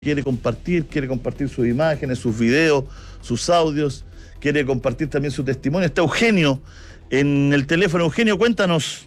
quiere compartir sus imágenes, sus videos, sus audios, quiere compartir también su testimonio. Está Eugenio en el teléfono. Eugenio, cuéntanos.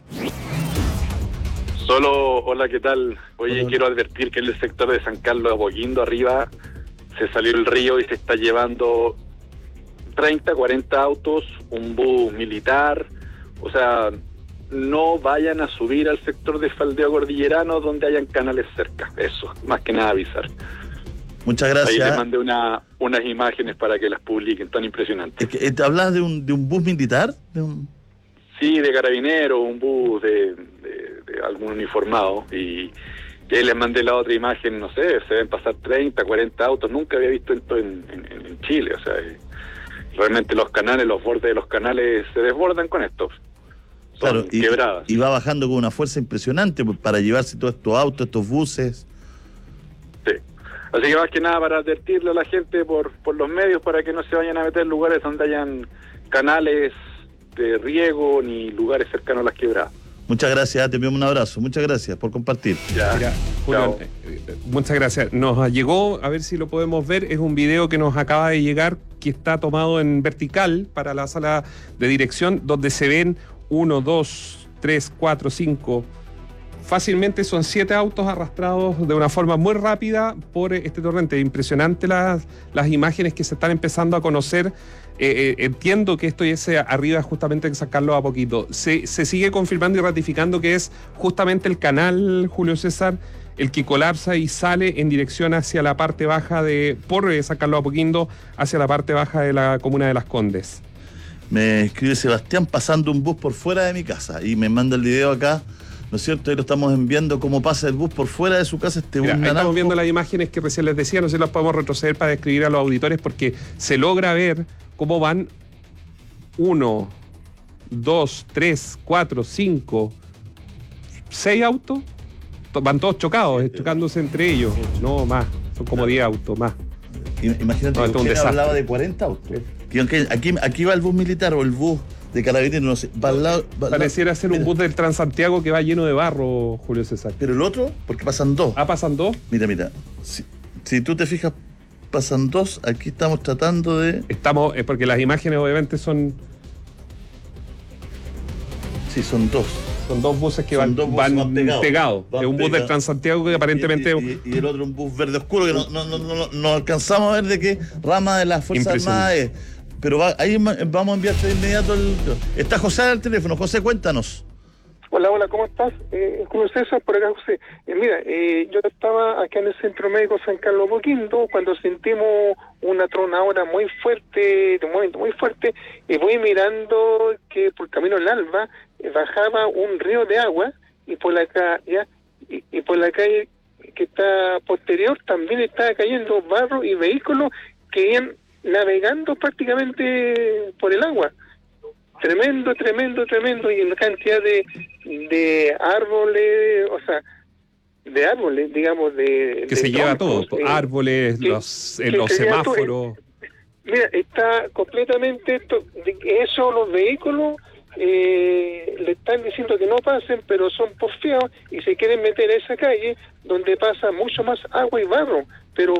Hola, ¿qué tal? Oye, hola. Quiero advertir que en el sector de San Carlos de Apoquindo arriba se salió el río y se está llevando 30, 40 autos, un bus militar. O sea, no vayan a subir al sector de Faldeo Cordillerano donde hayan canales cerca. Eso, más que nada avisar. Muchas gracias. Ahí les mandé unas imágenes para que las publiquen, tan impresionantes. ¿Te hablas de un bus militar? Sí, de carabineros, un bus de algún uniformado. Y ahí les mandé la otra imagen, no sé, se deben pasar 30, 40 autos. Nunca había visto esto en Chile. O sea, realmente los bordes de los canales se desbordan con esto. Son quebradas. Y va bajando con una fuerza impresionante para llevarse todos estos autos, estos buses. Sí. Así que más que nada para advertirle a la gente por los medios para que no se vayan a meter en lugares donde hayan canales de riego ni lugares cercanos a las quebradas. Muchas gracias, te enviamos un abrazo. Muchas gracias por compartir. Ya. Mira, Julio, muchas gracias. Nos llegó, a ver si lo podemos ver, es un video que nos acaba de llegar que está tomado en vertical para la sala de dirección, donde se ven 1, 2, 3, 4, 5... Fácilmente son 7 autos arrastrados de una forma muy rápida por este torrente. Impresionante las imágenes que se están empezando a conocer. Entiendo que esto es arriba justamente en San Carlos Apoquindo. Se sigue confirmando y ratificando que es justamente el canal, Julio César, el que colapsa y sale en dirección hacia la parte baja por San Carlos Apoquindo, hacia la parte baja de la comuna de Las Condes. Me escribe Sebastián, pasando un bus por fuera de mi casa, y me manda el video acá. ¿No es cierto? Ahí lo estamos enviando cómo pasa el bus por fuera de su casa. Ahí estamos viendo las imágenes que recién les decía, no sé si las podemos retroceder para describir a los auditores, porque se logra ver cómo van 1, 2, 3, 4, 5, 6 autos, van todos chocados, chocándose entre ellos, no más, son como 10 autos más. Imagínate que usted hablaba de 40 autos. Aquí va el bus militar o el bus de carabineros, no sé, pareciera ser un bus del Transantiago que va lleno de barro, Julio César. Pero el otro, porque pasan dos. Ah, ¿pasan dos? Mira. Si tú te fijas, pasan dos. Aquí estamos tratando de... porque las imágenes obviamente son... Sí, son dos. Son dos buses que van pegados. Es un bus del Transantiago que aparentemente... Y el otro un bus verde oscuro que no alcanzamos a ver de qué rama de las Fuerzas Armadas es. Pero ahí vamos a enviarte de inmediato Está José al teléfono. José, cuéntanos. Hola, ¿cómo estás? Julio César, por acá, José. Mira, yo estaba acá en el Centro Médico San Carlos Apoquindo cuando sentimos una tronadora muy fuerte, de un momento muy fuerte, y voy mirando que por camino al Alba bajaba un río de agua y por la calle, y por la calle que está posterior también estaba cayendo barro y vehículos que iban navegando prácticamente por el agua. Tremendo, y una cantidad de árboles, o sea, de árboles, digamos, que de se lleva troncos, todo, árboles, los semáforos. Mira, está completamente eso, los vehículos le están diciendo que no pasen, pero son porfiados y se quieren meter a esa calle donde pasa mucho más agua y barro, pero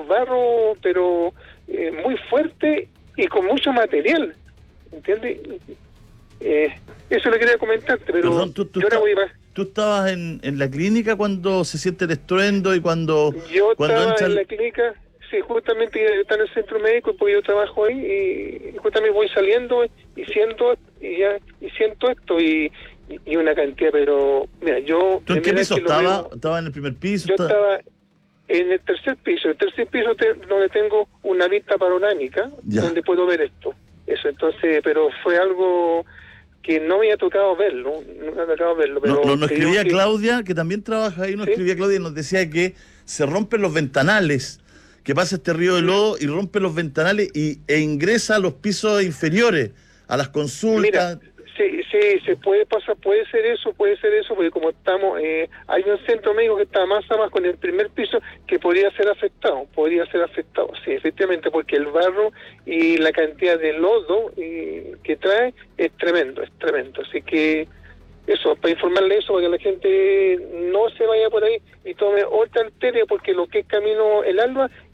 muy fuerte y con mucho material, ¿entiendes? Eso lo quería comentarte, pero perdón, yo ahora voy a... ¿Tú estabas en la clínica cuando se siente el estruendo y cuando... Yo estaba en la clínica, sí, justamente está en el centro médico, porque yo trabajo ahí y justamente voy saliendo y siento esto y una cantidad, pero mira, yo... ¿Tú en qué piso estaba en el primer piso? Yo estaba en el tercer piso donde tengo una vista panorámica, donde puedo ver esto. Eso, entonces, pero fue algo que no me había tocado verlo, pero... Nos escribía Claudia, que también trabaja ahí, escribía Claudia y nos decía que se rompen los ventanales, que pasa este río de lodo y rompe los ventanales e ingresa a los pisos inferiores, a las consultas. Mira, sí, se puede pasar, puede ser eso, porque como estamos, hay un centro médico que está más abajo en el primer piso que podría ser afectado, sí, efectivamente, porque el barro y la cantidad de lodo que trae es tremendo, así que Eso, para informarle eso, para que la gente no se vaya por ahí y tome otra arteria, porque lo que es camino El Alba